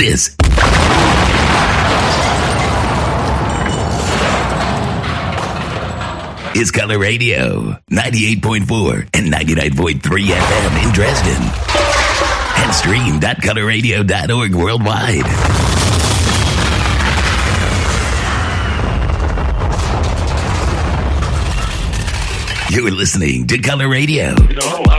This is Color Radio, 98.4 and 99.3 FM in Dresden. And stream.colorradio.org worldwide. You're listening to Color Radio.